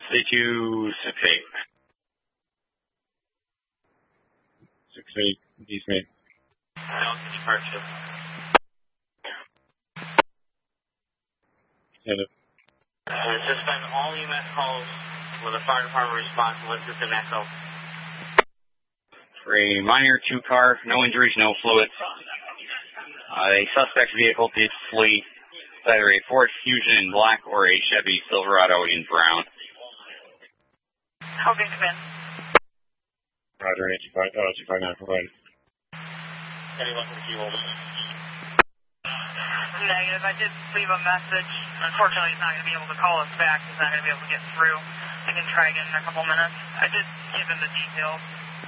C268. 68, East Main. Departure. Suspend all EMS calls with a fire department response and let's system echo. For a minor 2-car, no injuries, no fluids. A suspect vehicle did flee. It's either a Ford Fusion in black or a Chevy Silverado in brown. How big command? Roger, 259 provided. Anyone from Key Holden? Negative. I did leave a message. Unfortunately, he's not going to be able to call us back. He's not going to be able to get through. I can try again in a couple minutes. I did give him the details.